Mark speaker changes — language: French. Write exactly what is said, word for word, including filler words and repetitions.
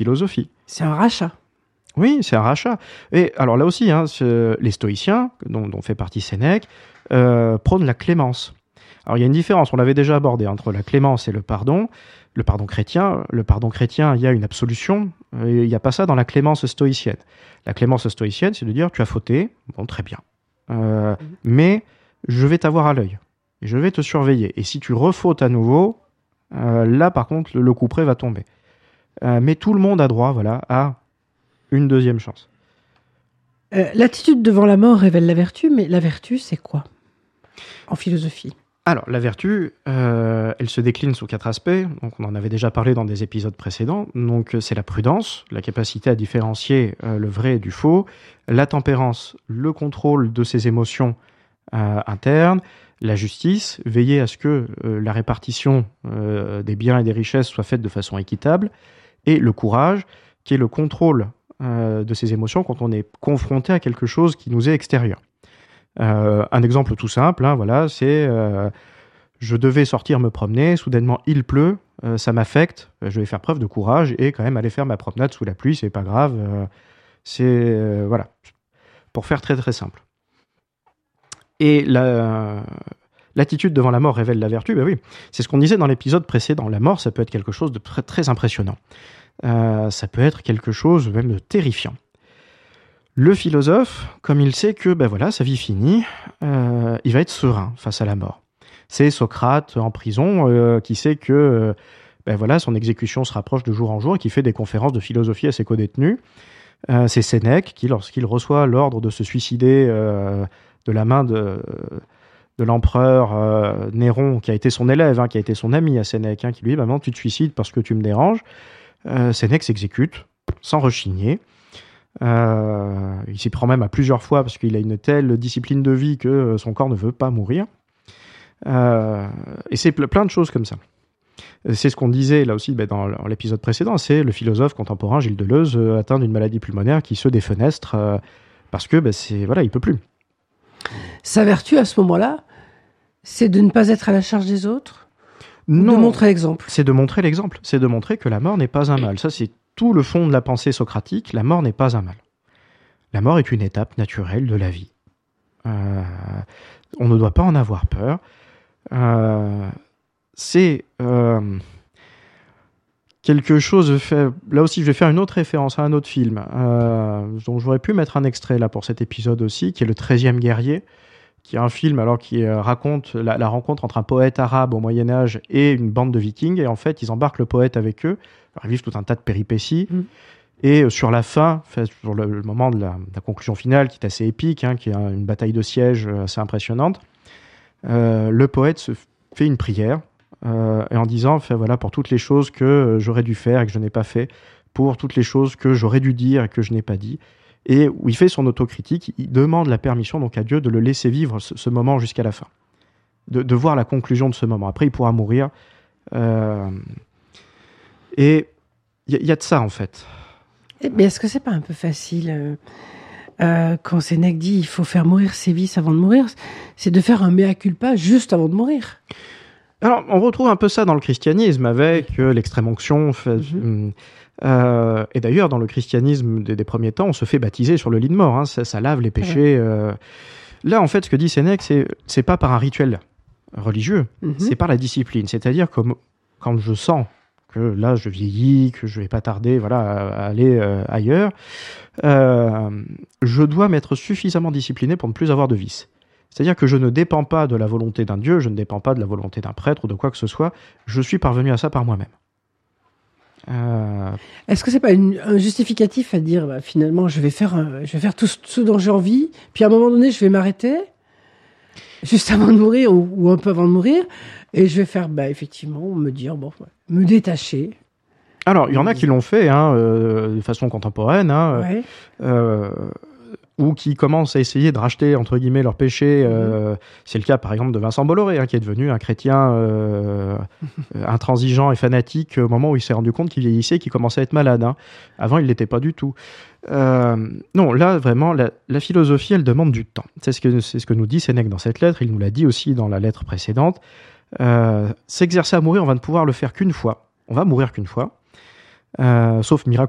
Speaker 1: philosophie.
Speaker 2: C'est un rachat.
Speaker 1: Oui, c'est un rachat. Et alors là aussi, hein, les stoïciens, dont, dont fait partie Sénèque, euh, prônent la clémence. Alors il y a une différence, on l'avait déjà abordé, entre la clémence et le pardon. Le pardon chrétien, le pardon chrétien, il y a une absolution, il n'y a pas ça dans la clémence stoïcienne. La clémence stoïcienne, c'est de dire, tu as fauté, bon, très bien. Euh, mmh. Mais je vais t'avoir à l'œil, je vais te surveiller. Et si tu refautes à nouveau, euh, là, par contre, le, le couperet va tomber. Euh, mais tout le monde a droit, voilà, à une deuxième chance.
Speaker 2: Euh, l'attitude devant la mort révèle la vertu, mais la vertu, c'est quoi en philosophie ?
Speaker 1: Alors, la vertu, euh, elle se décline sous quatre aspects. Donc, on en avait déjà parlé dans des épisodes précédents. Donc, c'est la prudence, la capacité à différencier euh, le vrai du faux, la tempérance, le contrôle de ses émotions euh, internes, la justice, veiller à ce que euh, la répartition euh, des biens et des richesses soit faite de façon équitable, et le courage, qui est le contrôle euh, de ses émotions quand on est confronté à quelque chose qui nous est extérieur. Euh, un exemple tout simple, hein, voilà, c'est euh, je devais sortir me promener, soudainement il pleut, euh, ça m'affecte, je vais faire preuve de courage et quand même aller faire ma promenade sous la pluie, c'est pas grave, euh, c'est euh, voilà, pour faire très très simple. Et la, l'attitude devant la mort révèle la vertu, ben oui, c'est ce qu'on disait dans l'épisode précédent, la mort ça peut être quelque chose de très, très impressionnant, euh, ça peut être quelque chose même de terrifiant. Le philosophe, comme il sait que ben voilà, sa vie finie, euh, il va être serein face à la mort. C'est Socrate en prison euh, qui sait que euh, ben voilà, son exécution se rapproche de jour en jour et qui fait des conférences de philosophie à ses codétenus. Euh, c'est Sénèque qui, lorsqu'il reçoit l'ordre de se suicider euh, de la main de, de l'empereur euh, Néron, qui a été son élève, hein, qui a été son ami à Sénèque, hein, qui lui dit bah, « Maintenant tu te suicides parce que tu me déranges euh, », Sénèque s'exécute sans rechigner. Euh, il s'y prend même à plusieurs fois parce qu'il a une telle discipline de vie que son corps ne veut pas mourir. Euh, et c'est plein de choses comme ça. C'est ce qu'on disait là aussi bah, dans l'épisode précédent, c'est le philosophe contemporain Gilles Deleuze euh, atteint d'une maladie pulmonaire qui se défenestre euh, parce que bah, c'est, voilà, il peut plus.
Speaker 2: Sa vertu à ce moment-là, c'est de ne pas être à la charge des autres,
Speaker 1: non,
Speaker 2: ou de montrer l'exemple.
Speaker 1: C'est de montrer l'exemple, c'est de montrer que la mort n'est pas un mal. Ça, c'est tout le fond de la pensée socratique, la mort n'est pas un mal. La mort est une étape naturelle de la vie. Euh, on ne doit pas en avoir peur. Euh, c'est euh, quelque chose... Fait, là aussi, je vais faire une autre référence à un autre film, euh, dont j'aurais pu mettre un extrait là pour cet épisode aussi, qui est Le treizième guerrier, qui est un film alors qui raconte la, la rencontre entre un poète arabe au Moyen-Âge et une bande de vikings. Et en fait, ils embarquent le poète avec eux. Alors, ils vivent tout un tas de péripéties. Mmh. Et sur la fin, sur le, le moment de la, de la conclusion finale, qui est assez épique, hein, qui est une bataille de siège assez impressionnante, euh, le poète se fait une prière euh, et en disant fait, voilà, pour toutes les choses que j'aurais dû faire et que je n'ai pas fait, pour toutes les choses que j'aurais dû dire et que je n'ai pas dit. Et où il fait son autocritique, il demande la permission donc à Dieu de le laisser vivre ce, ce moment jusqu'à la fin, de, de voir la conclusion de ce moment. Après, il pourra mourir. Euh, et il y, y a de ça, en fait.
Speaker 2: Mais est-ce que c'est pas un peu facile euh, euh, quand Sénèque dit il faut faire mourir ses vices avant de mourir, c'est de faire un mea culpa juste avant de mourir?
Speaker 1: Alors, on retrouve un peu ça dans le christianisme avec euh, l'extrême onction. Fait, mm-hmm. euh, et d'ailleurs, dans le christianisme des, des premiers temps, on se fait baptiser sur le lit de mort. Hein, ça, ça lave les péchés. Euh... Là, en fait, ce que dit Sénèque, c'est c'est pas par un rituel religieux, mm-hmm. c'est par la discipline. C'est-à-dire que quand je sens que là, je vieillis, que je vais pas tarder, voilà, à, à aller euh, ailleurs, euh, je dois m'être suffisamment discipliné pour ne plus avoir de vices. C'est-à-dire que je ne dépends pas de la volonté d'un Dieu, je ne dépends pas de la volonté d'un prêtre ou de quoi que ce soit, je suis parvenu à ça par moi-même. Euh...
Speaker 2: Est-ce que c'est pas une, un justificatif à dire, bah, finalement, je vais faire, un, je vais faire tout ce dont j'ai envie, puis à un moment donné, je vais m'arrêter, juste avant de mourir, ou, ou un peu avant de mourir, et je vais faire, bah, effectivement, me dire, bon, me détacher.
Speaker 1: Alors, il y en a qui l'ont fait, hein, euh, de façon contemporaine, hein, ouais. euh, ou qui commencent à essayer de racheter, entre guillemets, leurs péchés. Euh, mmh. C'est le cas, par exemple, de Vincent Bolloré, hein, qui est devenu un chrétien euh, intransigeant et fanatique au moment où il s'est rendu compte qu'il vieillissait et qu'il commençait à être malade. Hein. Avant, il ne l'était pas du tout. Euh, non, là, vraiment, la, la philosophie, elle demande du temps. C'est ce que, c'est ce que nous dit Sénèque dans cette lettre. Il nous l'a dit aussi dans la lettre précédente. Euh, s'exercer à mourir, on va ne pouvoir le faire qu'une fois. On va mourir qu'une fois. Euh, sauf miracle